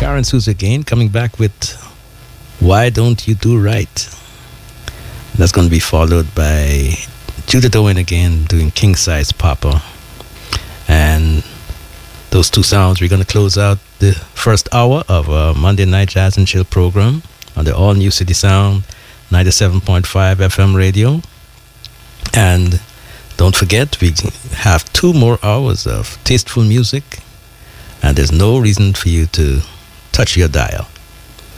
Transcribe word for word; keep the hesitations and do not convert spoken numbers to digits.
Sharon Sousa again, coming back with Why Don't You Do Right? That's going to be followed by Judith Owen again doing King Size Papa. And those two sounds, we're going to close out the first hour of our Monday Night Jazz and Chill program on the all new City Sound ninety-seven point five F M radio. And don't forget, we have two more hours of tasteful music, and there's no reason for you to touch your dial.